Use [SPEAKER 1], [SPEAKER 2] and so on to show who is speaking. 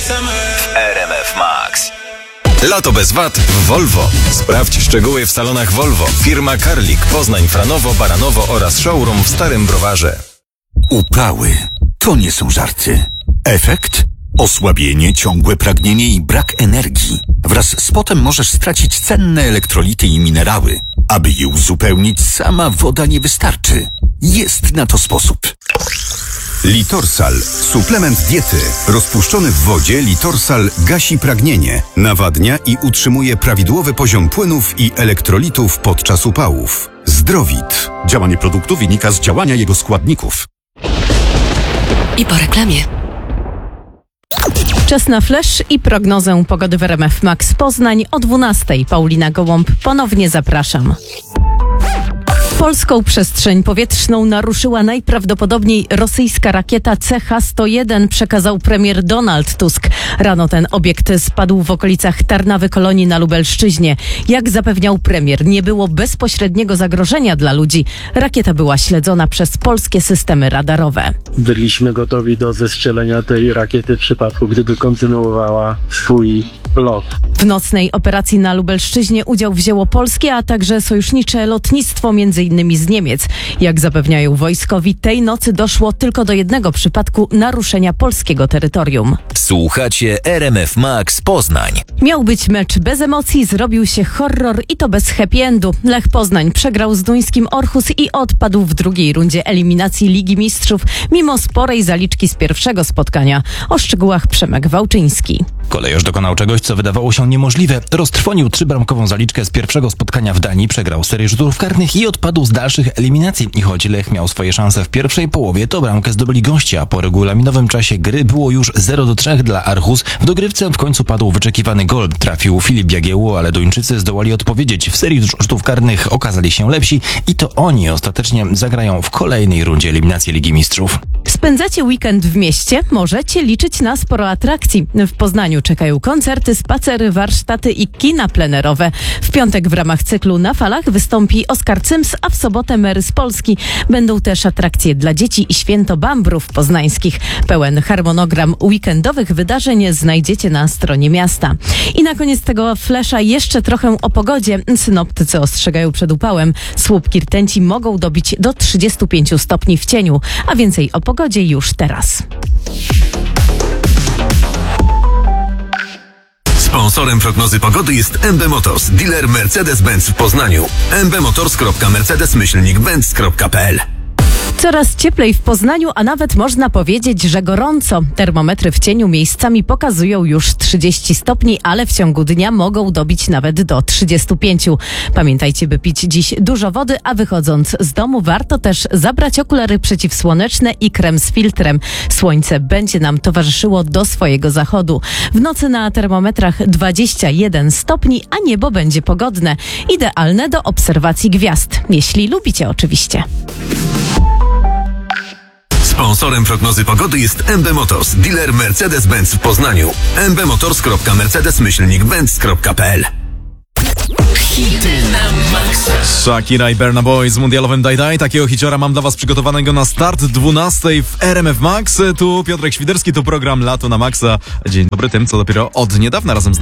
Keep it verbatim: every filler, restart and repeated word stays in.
[SPEAKER 1] w R M F Max. Lato bez wad w Volvo. Sprawdź szczegóły w salonach Volvo. Firma Karlik, Poznań, Franowo, Baranowo oraz showroom w Starym Browarze.
[SPEAKER 2] Upały to nie są żarty. Efekt? Osłabienie, ciągłe pragnienie i brak energii. Wraz z potem możesz stracić cenne elektrolity i minerały. Aby je uzupełnić, sama woda nie wystarczy. Jest na to sposób.
[SPEAKER 3] Litorsal. Suplement diety. Rozpuszczony w wodzie Litorsal gasi pragnienie, nawadnia i utrzymuje prawidłowy poziom płynów i elektrolitów podczas upałów. Zdrowit. Działanie produktu wynika z działania jego składników.
[SPEAKER 4] I po reklamie.
[SPEAKER 5] Czas na flash i prognozę pogody w R M F Max Poznań o dwunastej. Paulina Gołąb, ponownie zapraszam. Polską przestrzeń powietrzną naruszyła najprawdopodobniej rosyjska rakieta C H sto jeden, przekazał premier Donald Tusk. Rano ten obiekt spadł w okolicach Tarnawy Kolonii na Lubelszczyźnie. Jak zapewniał premier, nie było bezpośredniego zagrożenia dla ludzi. Rakieta była śledzona przez polskie systemy radarowe.
[SPEAKER 6] Byliśmy gotowi do zestrzelenia tej rakiety w przypadku, gdyby kontynuowała swój lot.
[SPEAKER 5] W nocnej operacji na Lubelszczyźnie udział wzięło polskie, a także sojusznicze lotnictwo, między innymi z Niemiec. Jak zapewniają wojskowi, tej nocy doszło tylko do jednego przypadku naruszenia polskiego terytorium.
[SPEAKER 1] Słuchacie R M F Max Poznań.
[SPEAKER 5] Miał być mecz bez emocji, zrobił się horror i to bez happy endu. Lech Poznań przegrał z duńskim Orhus i odpadł w drugiej rundzie eliminacji Ligi Mistrzów, mimo sporej zaliczki z pierwszego spotkania. O szczegółach Przemek Wałczyński.
[SPEAKER 7] Kolejorz dokonał czegoś, co wydawało się niemożliwe. Roztrwonił trzybramkową zaliczkę z pierwszego spotkania w Danii, przegrał serię rzutów karnych i odpadł z dalszych eliminacji. I choć Lech miał swoje szanse w pierwszej połowie, to bramkę zdobyli goście, a po regulaminowym czasie gry było już zero do trzech dla Aarhus. W dogrywce w końcu padł wyczekiwany gol. Trafił Filip Jagiełło, ale Duńczycy zdołali odpowiedzieć. W serii rzutów karnych okazali się lepsi i to oni ostatecznie zagrają w kolejnej rundzie eliminacji Ligi Mistrzów.
[SPEAKER 5] Spędzacie weekend w mieście? Możecie liczyć na sporo atrakcji. W Poznaniu czekają koncerty, spacery, warsztaty i kina plenerowe. W piątek w ramach cyklu Na Falach wystąpi Oskar Cyms, a w sobotę Mary z Polski. Będą też atrakcje dla dzieci i święto bambrów poznańskich. Pełen harmonogram weekendowych wydarzeń znajdziecie na stronie miasta. I na koniec tego flesza jeszcze trochę o pogodzie. Synoptycy ostrzegają przed upałem. Słupki rtęci mogą dobić do trzydziestu pięciu stopni w cieniu, a więcej o pogodzie już teraz.
[SPEAKER 8] Sponsorem prognozy pogody jest M B Motors, dealer Mercedes-Benz w Poznaniu. m b motors kropka mercedes myślnik benz kropka p l.
[SPEAKER 5] Coraz cieplej w Poznaniu, a nawet można powiedzieć, że gorąco. Termometry w cieniu miejscami pokazują już trzydzieści stopni, ale w ciągu dnia mogą dobić nawet do trzydziestu pięciu. Pamiętajcie, by pić dziś dużo wody, a wychodząc z domu warto też zabrać okulary przeciwsłoneczne i krem z filtrem. Słońce będzie nam towarzyszyło do swojego zachodu. W nocy na termometrach dwadzieścia jeden stopni, a niebo będzie pogodne. Idealne do obserwacji gwiazd, jeśli lubicie oczywiście.
[SPEAKER 8] Sponsorem prognozy pogody jest M B Motors, dealer Mercedes-Benz w Poznaniu. m b motors kropka mercedes myślnik benz kropka p l.
[SPEAKER 4] Hity na maksa.
[SPEAKER 9] Shakira i Burna Boy z mundialowym Daj Daj. Takiego hiciora mam dla was przygotowanego na start dwunastej w R M F Max. Tu Piotrek Świderski, tu program Lato na Maksa. Dzień dobry tym, co dopiero od niedawna razem z